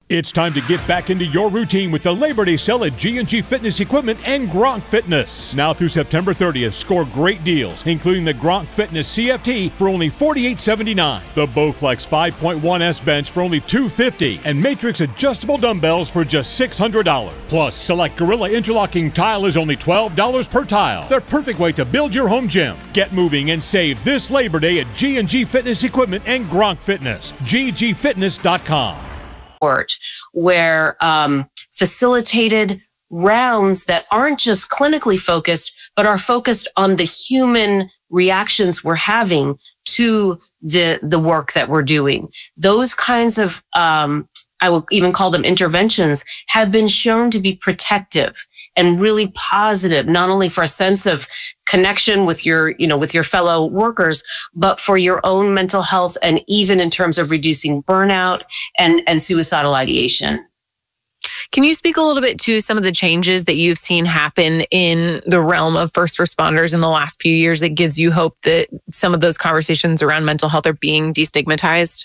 It's time to get back into your routine with the Labor Day sale at G&G Fitness Equipment and Gronk Fitness. Now through September 30th, score great deals, including the Gronk Fitness CFT for only $48.79, the Bowflex 5.1S bench for only $250, and Matrix adjustable dumbbells for just $600. Plus, select Gorilla interlocking tile is only $12 per tile. The perfect way to build your home gym. Get moving and save this Labor Day at G&G Fitness Equipment and Gronk Fitness. ggfitness.com. Where facilitated rounds that aren't just clinically focused, but are focused on the human reactions we're having to the work that we're doing. Those kinds of, I will even call them interventions, have been shown to be protective and really positive, not only for a sense of connection with your fellow workers, but for your own mental health, and even in terms of reducing burnout and suicidal ideation. Can you speak a little bit to some of the changes that you've seen happen in the realm of first responders in the last few years that gives you hope that some of those conversations around mental health are being destigmatized?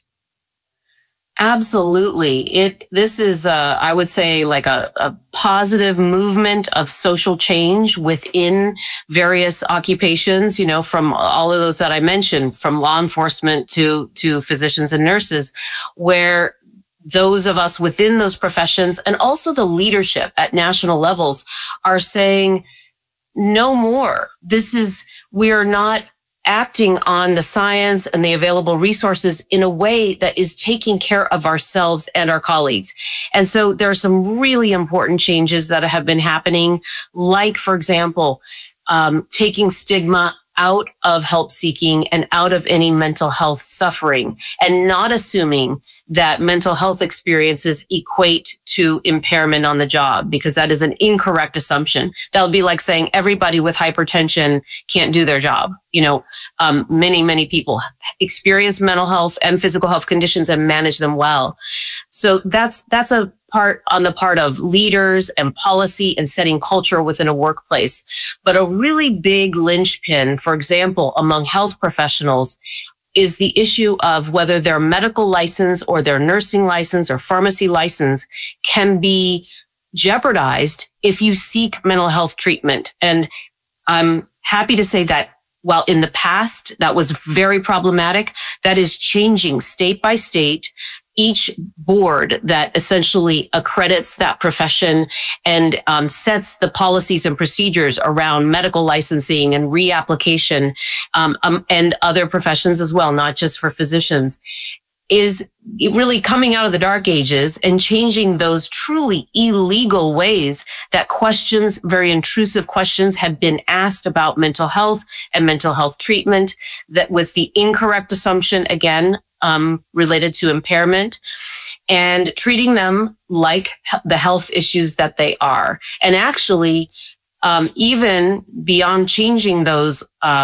Absolutely. This is, I would say, like a positive movement of social change within various occupations, from all of those that I mentioned, from law enforcement to physicians and nurses, where those of us within those professions and also the leadership at national levels are saying, no more. We are not acting on the science and the available resources in a way that is taking care of ourselves and our colleagues. And so there are some really important changes that have been happening, like, for example, taking stigma out of help seeking and out of any mental health suffering, and not assuming that mental health experiences equate to impairment on the job, because that is an incorrect assumption. That would be like saying everybody with hypertension can't do their job. Many people experience mental health and physical health conditions and manage them well. So that's a part on the part of leaders and policy and setting culture within a workplace. But a really big linchpin, for example, among health professionals, is the issue of whether their medical license or their nursing license or pharmacy license can be jeopardized if you seek mental health treatment. And I'm happy to say that while in the past that was very problematic, that is changing state by state. Each board that essentially accredits that profession and sets the policies and procedures around medical licensing and reapplication, and other professions as well, not just for physicians, is really coming out of the dark ages and changing those truly illegal ways that very intrusive questions have been asked about mental health and mental health treatment, that with the incorrect assumption, again, related to impairment, and treating them like the health issues that they are. And actually, even beyond changing those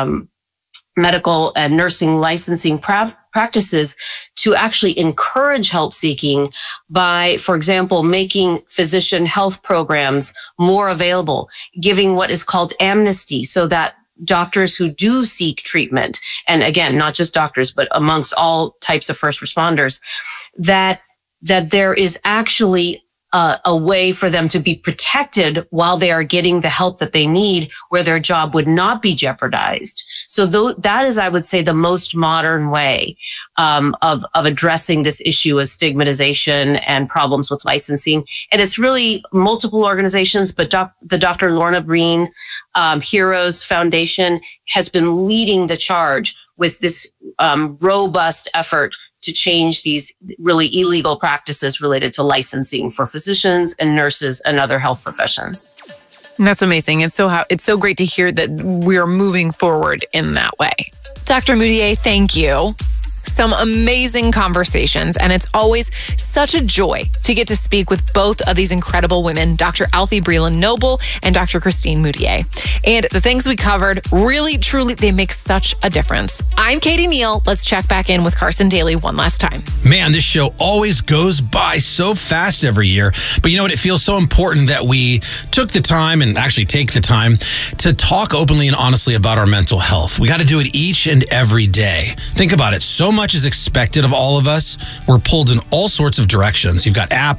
medical and nursing licensing practices, to actually encourage help seeking by, for example, making physician health programs more available, giving what is called amnesty, so that doctors who do seek treatment, and again, not just doctors, but amongst all types of first responders, that there is actually a way for them to be protected while they are getting the help that they need, where their job would not be jeopardized. So that is, I would say, the most modern way of addressing this issue of stigmatization and problems with licensing. And it's really multiple organizations, but the Dr. Lorna Breen Heroes Foundation has been leading the charge with this robust effort to change these really illegal practices related to licensing for physicians and nurses and other health professions. That's amazing. It's so great to hear that we're moving forward in that way. Dr. Moutier, thank you. Some amazing conversations, and it's always such a joy to get to speak with both of these incredible women, Dr. Alfie Breland-Noble and Dr. Christine Moutier. And the things we covered, really, truly, they make such a difference. I'm Katie Neal. Let's check back in with Carson Daly one last time. Man, this show always goes by so fast every year. But you know what? It feels so important that we took the time, and actually take the time, to talk openly and honestly about our mental health. We got to do it each and every day. Think about it. So much is expected of all of us. We're pulled in all sorts of directions. You've got apps,